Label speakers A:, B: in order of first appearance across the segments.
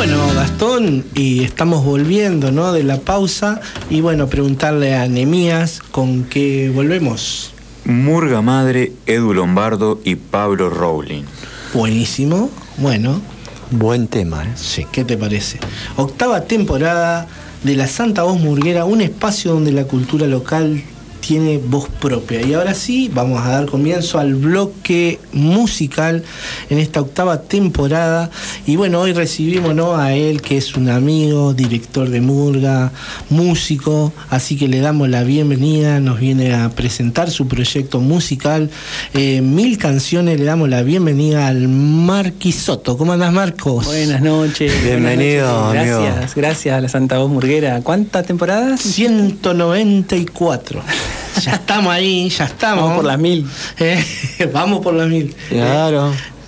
A: Bueno, Gastón, y estamos volviendo, ¿no?, de la pausa. Y bueno, preguntarle a Nehemías con qué volvemos.
B: Murga Madre, Edu Lombardo y Pablo Rowling.
A: Buenísimo. Bueno.
C: Buen tema, ¿eh?
A: Sí, ¿qué te parece? 8ª temporada de la Santa Voz Murguera, un espacio donde la cultura local tiene voz propia. Y ahora sí, vamos a dar comienzo al bloque musical en esta 8ª temporada. Y bueno, hoy recibimos, ¿no?, a él, que es un amigo, director de murga, músico, así que le damos la bienvenida. Nos viene a presentar su proyecto musical, 1000 canciones. Le damos la bienvenida al Marqui Soto. ¿Cómo andás, Marcos?
D: Buenas noches.
C: Bienvenido,
D: buenas noches.
C: amigo.
D: Gracias a la Santa Voz Murguera. ¿Cuántas temporadas?
A: 194. Ya estamos ahí, ya estamos.
D: Vamos por las 1000.
A: Vamos por las 1000.
C: Claro.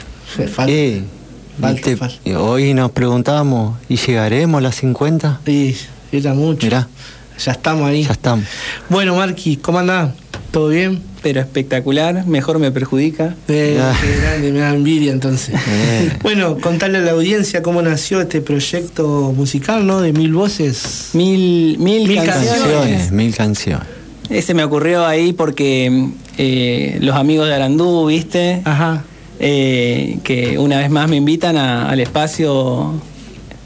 A: Falta.
C: Hoy nos preguntamos, ¿y llegaremos a las 50?
A: Sí, era mucho.
C: Mirá.
A: Ya estamos ahí.
C: Ya estamos.
A: Bueno, Marqui, ¿cómo andás? ¿Todo bien?
D: Pero espectacular, mejor me perjudica.
A: Qué grande, me da envidia entonces. Bueno, contarle a la audiencia cómo nació este proyecto musical, ¿no? De 1000 voces.
D: 1000 canciones.
C: 1000 canciones.
D: Ese me ocurrió ahí porque los amigos de Arandú, ¿viste?
A: Ajá.
D: Que una vez más me invitan al espacio